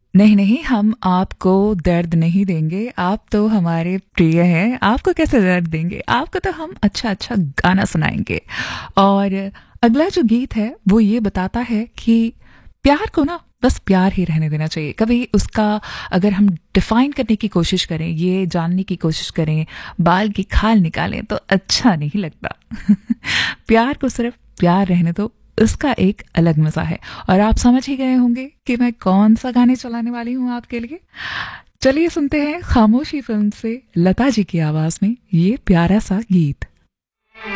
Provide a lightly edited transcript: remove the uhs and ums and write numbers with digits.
नहीं नहीं, हम आपको दर्द नहीं देंगे, आप तो हमारे प्रिय हैं, आपको कैसे दर्द देंगे, आपको तो हम अच्छा अच्छा गाना सुनाएंगे। और अगला जो गीत है वो ये बताता है कि प्यार को ना बस प्यार ही रहने देना चाहिए। कभी उसका अगर हम डिफाइन करने की कोशिश करें, ये जानने की कोशिश करें, बाल की खाल निकालें तो अच्छा नहीं लगता। प्यार को सिर्फ प्यार रहने दो, उसका एक अलग मजा है। और आप समझ ही गए होंगे कि मैं कौन सा गाने चलाने वाली हूँ आपके लिए। चलिए सुनते हैं खामोशी फिल्म से लता जी की आवाज में ये प्यारा सा गीत।